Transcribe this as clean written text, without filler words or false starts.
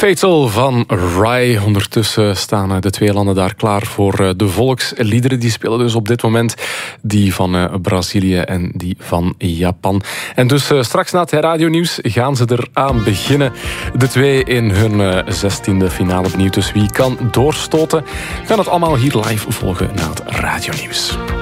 Fatal van Rai. Ondertussen staan de twee landen daar klaar voor de volksliederen. Die spelen dus op dit moment die van Brazilië en die van Japan. En dus straks na het radionieuws gaan ze eraan beginnen. De twee in hun 16e finale opnieuw. Dus wie kan doorstoten? We gaan het allemaal hier live volgen na het radionieuws.